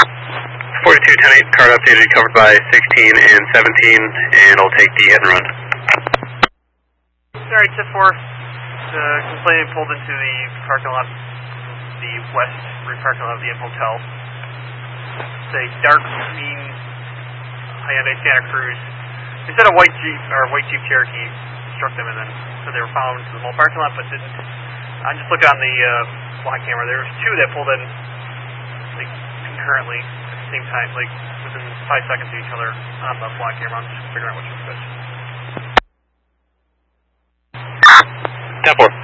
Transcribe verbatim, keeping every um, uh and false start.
forty-two ten eight, card updated, covered by sixteen and seventeen, and I'll take the hit and run. Alright, T four, the complainant pulled into the parking lot, the west rear parking lot of the Hotel. It's a dark, mean Hyundai Santa Cruz. They said a white Jeep, or a white Jeep Cherokee struck them, and then so they were following to the mall parking lot, but didn't. I just looked on the uh, block camera. There was two that pulled in, like, concurrently at the same time, like within five seconds of each other on the block camera. I'm just figuring out which was which. ten four.